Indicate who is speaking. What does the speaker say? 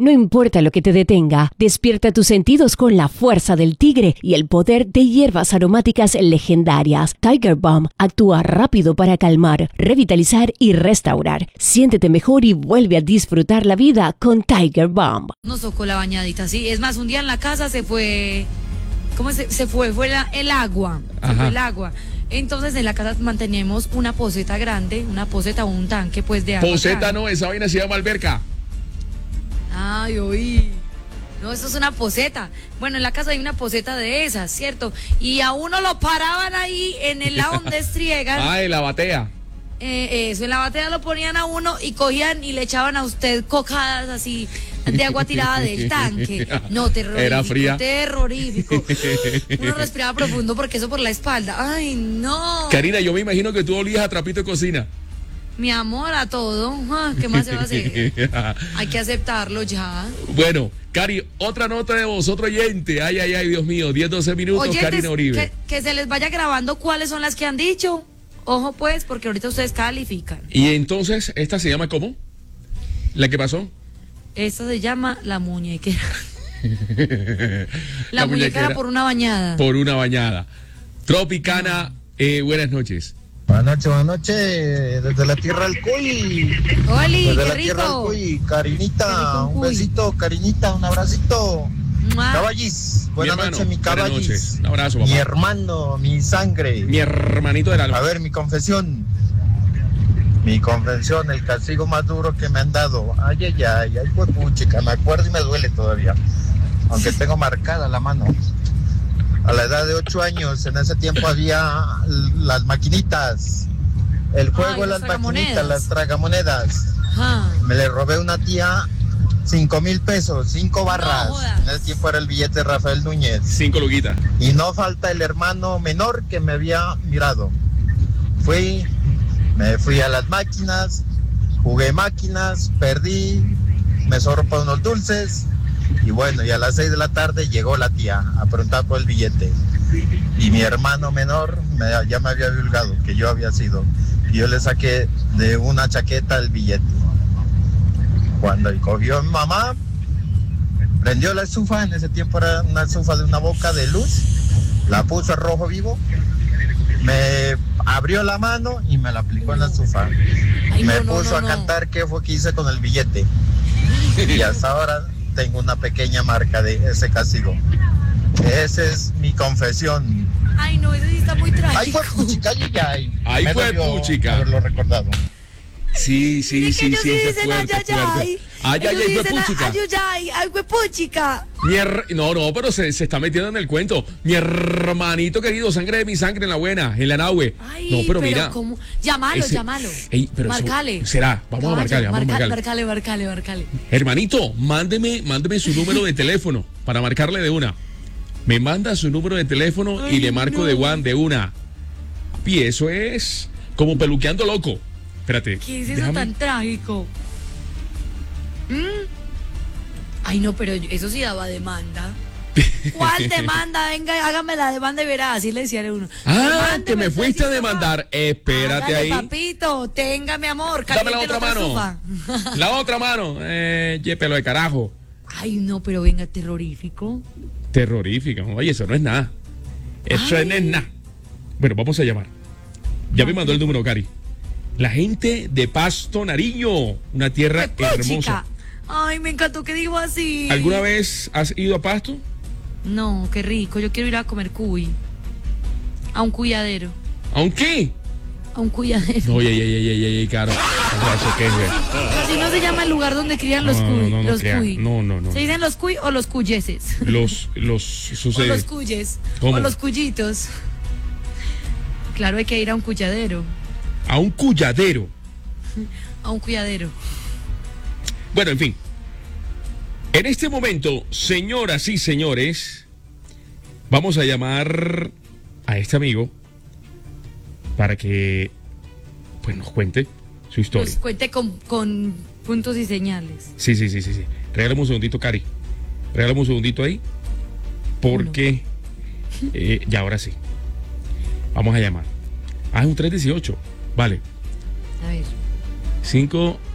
Speaker 1: No importa lo que te detenga, despierta tus sentidos con la fuerza del tigre y el poder de hierbas aromáticas legendarias. Tiger Balm actúa rápido para calmar, revitalizar y restaurar. Siéntete mejor y vuelve a disfrutar la vida con Tiger Balm.
Speaker 2: Nos tocó la bañadita, sí. Es más, un día en la casa se fue... ¿Cómo se fue? Fue el agua. Se fue el agua. Entonces en la casa mantenemos una poceta grande, una poceta o un tanque pues de agua.
Speaker 3: Poceta no, esa vaina se llama alberca.
Speaker 2: Ay, oí. No, eso es una poceta. Bueno, en la casa hay una poceta de esas, ¿cierto? Y a uno lo paraban ahí en el lado donde estriegan.
Speaker 3: En la batea.
Speaker 2: Eso, en la batea lo ponían a uno y cogían y le echaban a usted cocadas así de agua tirada del tanque. No, terrorífico.
Speaker 3: Era fría.
Speaker 2: Terrorífico. Uno respiraba profundo porque eso por la espalda. Ay, no.
Speaker 3: Karina, yo me imagino que tú olías a trapito de cocina.
Speaker 2: Mi amor, a todo. ¿Qué más se va a hacer? Hay que aceptarlo ya.
Speaker 3: Bueno, Cari, otra nota de voz, otro oyente. Ay, Dios mío, 10-12 minutos,
Speaker 2: Oyentes,
Speaker 3: Karina Uribe.
Speaker 2: Que se les vaya grabando cuáles son las que han dicho. Ojo pues, porque ahorita ustedes califican.
Speaker 3: Y entonces, ¿esta se llama cómo? ¿La que pasó?
Speaker 2: Esta se llama la muñequera. La muñequera por una bañada.
Speaker 3: Por una bañada. Tropicana, buenas noches.
Speaker 4: Buenas noches, desde la tierra del Cuy.
Speaker 2: ¡Oli,
Speaker 4: desde
Speaker 2: qué
Speaker 4: la
Speaker 2: rico!
Speaker 4: tierra del Cuy, Karinita,
Speaker 2: rico,
Speaker 4: un
Speaker 2: Cuy.
Speaker 4: besito, Karinita, un abracito.
Speaker 2: ¡Mua!
Speaker 4: Caballis, buenas noches, mi
Speaker 3: Buenas
Speaker 4: caballis.
Speaker 3: noches. Un abrazo, papá.
Speaker 4: Mi hermano, mi sangre.
Speaker 3: Mi hermanito del alma.
Speaker 4: A ver, mi confesión. Mi confesión, el castigo más duro que me han dado. Ay, fue puchica, me acuerdo y me duele todavía. Aunque tengo marcada la mano. A la edad de 8 años, en ese tiempo había las maquinitas. El juego de las maquinitas, las tragamonedas.
Speaker 2: Ajá.
Speaker 4: Me le robé a una tía 5,000 pesos, 5 barras.
Speaker 2: No jodas.
Speaker 4: En ese tiempo era el billete de Rafael Núñez.
Speaker 3: 5 luguitas.
Speaker 4: Y no falta el hermano menor que me había mirado. Me fui a las máquinas, jugué máquinas, perdí, me sobró para unos dulces. Y bueno, y a las 6 de la tarde llegó la tía a preguntar por el billete. Y mi hermano menor ya me había divulgado que yo había sido. Y yo le saqué de una chaqueta el billete. Cuando cogió mi mamá, prendió la estufa, en ese tiempo era una estufa de una boca de luz, la puso a rojo vivo, me abrió la mano y me la aplicó en la estufa.
Speaker 2: Ay,
Speaker 4: Me
Speaker 2: no,
Speaker 4: puso
Speaker 2: no.
Speaker 4: a cantar qué fue que hice con el billete. Y hasta ahora tengo una pequeña marca de ese castigo. Esa es mi confesión.
Speaker 2: Ay, no, eso sí está muy trágico.
Speaker 4: Ahí fue puchica,
Speaker 3: Ahí
Speaker 4: me
Speaker 3: fue
Speaker 4: dolió
Speaker 3: puchica.
Speaker 4: haberlo recordado.
Speaker 3: Sí,
Speaker 2: Es que ellos sí
Speaker 3: ese
Speaker 2: dicen
Speaker 3: fuerte,
Speaker 2: ayayay.
Speaker 3: fuerte.
Speaker 2: Ellos
Speaker 3: Fue
Speaker 2: dicen
Speaker 3: puchica.
Speaker 2: ay, fue puchica.
Speaker 3: No, pero se está metiendo en el cuento. Mi hermanito querido, sangre de mi sangre en la buena, en la nahue.
Speaker 2: Ay,
Speaker 3: No, pero mira.
Speaker 2: ¿cómo? Llámalo.
Speaker 3: Ey, pero
Speaker 2: Marcale.
Speaker 3: eso será. Vamos a marcarle, vamos a marcarle.
Speaker 2: Marcale.
Speaker 3: Hermanito, mándeme su número de teléfono para marcarle de una. Me manda su número de teléfono y
Speaker 2: Ay,
Speaker 3: le marco
Speaker 2: no.
Speaker 3: de una. Y eso es como peluqueando loco. Espérate.
Speaker 2: ¿Qué es eso
Speaker 3: déjame.
Speaker 2: tan trágico? Ay, no, pero eso sí daba demanda. ¿Cuál demanda? Venga, hágame la demanda y verá, así le decía a uno.
Speaker 3: Que me
Speaker 2: Demándeme,
Speaker 3: fuiste a
Speaker 2: usted sí
Speaker 3: demandar. Espérate
Speaker 2: Hágale,
Speaker 3: ahí.
Speaker 2: papito, tenga, mi amor.
Speaker 3: Dame la
Speaker 2: caliente
Speaker 3: otra mano.
Speaker 2: estufa.
Speaker 3: La otra mano. Pelo de carajo.
Speaker 2: Ay, no, pero venga, terrorífico.
Speaker 3: Terrorífica. Oye, eso no es nada. Eso no es nada. Bueno, vamos a llamar. Ya me mandó el número, Cari. La gente de Pasto, Nariño, una tierra
Speaker 2: ¡Qué
Speaker 3: hermosa.
Speaker 2: chica! Ay, me encantó que dijo así.
Speaker 3: ¿Alguna vez has ido a Pasto?
Speaker 2: No, qué rico. Yo quiero ir a comer cuy. A un cuyadero.
Speaker 3: ¿A un qué?
Speaker 2: A un cuyadero.
Speaker 3: No, oye, caro. ¿Eso qué es?
Speaker 2: Así no se llama el lugar donde crían los cuy.
Speaker 3: No
Speaker 2: los
Speaker 3: crean.
Speaker 2: cuy.
Speaker 3: No.
Speaker 2: ¿Se dicen los cuy o los cuyeses?
Speaker 3: Los
Speaker 2: O
Speaker 3: sucede.
Speaker 2: los cuyes.
Speaker 3: ¿Cómo?
Speaker 2: O los cuyitos. Claro, hay que ir a un cuyadero.
Speaker 3: A un cuyadero.
Speaker 2: A un cuyadero.
Speaker 3: Bueno, en fin. En este momento, señoras y señores, vamos a llamar a este amigo para que pues nos cuente su historia.
Speaker 2: Pues cuente con puntos y señales.
Speaker 3: Sí. Regálame un segundito, Cari. Regálame un segundito ahí. Porque ya ahora sí. Vamos a llamar. Es un 318. Vale.
Speaker 2: A ver.
Speaker 3: 5